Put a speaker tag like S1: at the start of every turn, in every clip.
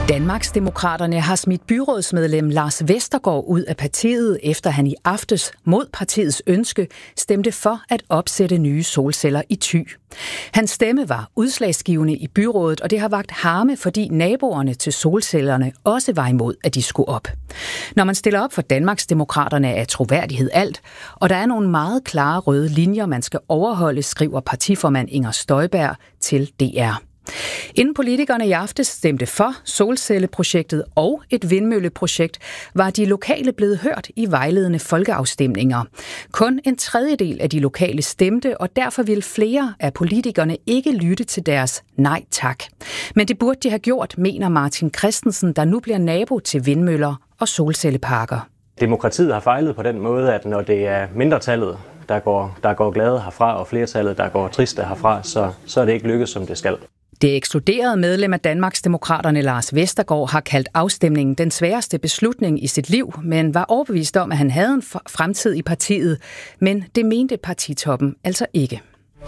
S1: Danmarksdemokraterne har smidt byrådsmedlem Lars Vestergaard ud af partiet, efter han i aftes mod partiets ønske stemte for at opsætte nye solceller i Thy. Hans stemme var udslagsgivende i byrådet, og det har vakt harme, fordi naboerne til solcellerne også var imod, at de skulle op. Når man stiller op for Danmarksdemokraterne, er troværdighed alt, og der er nogle meget klare røde linjer, man skal overholde, skriver partiformand Inger Støjberg til DR. Inden politikerne i aftes stemte for solcelleprojektet og et vindmølleprojekt, var de lokale blevet hørt i vejledende folkeafstemninger. Kun en tredjedel af de lokale stemte, og derfor vil flere af politikerne ikke lytte til deres nej tak. Men det burde de have gjort, mener Martin Christensen, der nu bliver nabo til vindmøller og solcelleparker.
S2: Demokratiet har fejlet på den måde, at når det er mindretallet, der går glade herfra, og flertallet, der går triste herfra, så er det ikke lykkedes, som det skal.
S1: Det ekskluderede medlem af Danmarksdemokraterne Lars Vestergaard har kaldt afstemningen den sværeste beslutning i sit liv, men var overbevist om, at han havde en fremtid i partiet. Men det mente partitoppen altså ikke.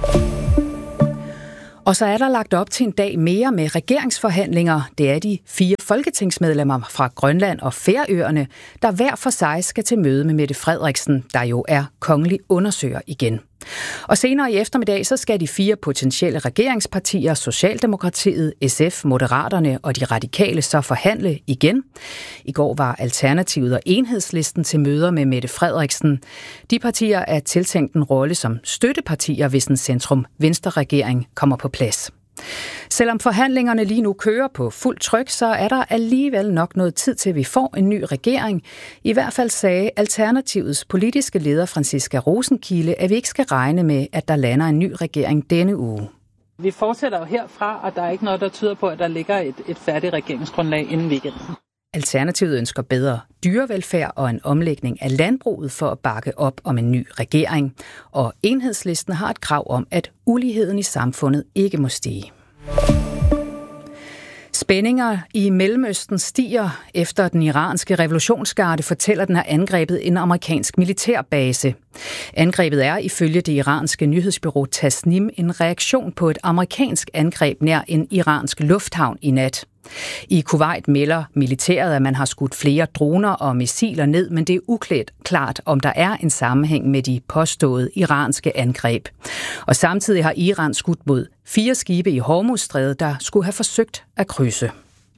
S1: Og så er der lagt op til en dag mere med regeringsforhandlinger. Det er de 4 folketingsmedlemmer fra Grønland og Færøerne, der hver for sig skal til møde med Mette Frederiksen, der jo er kongelig undersøger igen. Og senere i eftermiddag så skal de 4 potentielle regeringspartier, Socialdemokratiet, SF, Moderaterne og de radikale, så forhandle igen. I går var Alternativet og Enhedslisten til møder med Mette Frederiksen. De partier er tiltænkt en rolle som støttepartier, hvis en centrum-venstre-regering kommer på plads. Selvom forhandlingerne lige nu kører på fuld tryk, så er der alligevel nok noget tid til, vi får en ny regering. I hvert fald sagde Alternativets politiske leder Franciska Rosenkilde, at vi ikke skal regne med, at der lander en ny regering denne uge.
S3: Vi fortsætter jo herfra, og der er ikke noget, der tyder på, at der ligger et færdigt regeringsgrundlag inden weekenden.
S1: Alternativet ønsker bedre dyrevelfærd og en omlægning af landbruget for at bakke op om en ny regering. Og Enhedslisten har et krav om, at uligheden i samfundet ikke må stige. Spændinger i Mellemøsten stiger efter den iranske revolutionsgarde fortæller, den har angrebet en amerikansk militærbase. Angrebet er ifølge det iranske nyhedsbureau Tasnim en reaktion på et amerikansk angreb nær en iransk lufthavn i nat. I Kuwait melder militæret, at man har skudt flere droner og missiler ned, men det er uklart, om der er en sammenhæng med de påståede iranske angreb. Og samtidig har Iran skudt mod 4 skibe i Hormuzstrædet, der skulle have forsøgt at krydse.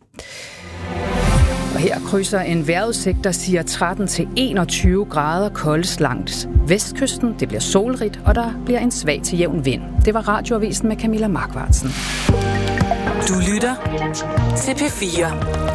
S1: Og her krydser en vejrudsigt, der siger 13-21 grader koldest langs vestkysten. Det bliver solrigt, og der bliver en svag til jævn vind. Det var Radioavisen med Camilla Markvartsen.
S4: Du lytter til P4.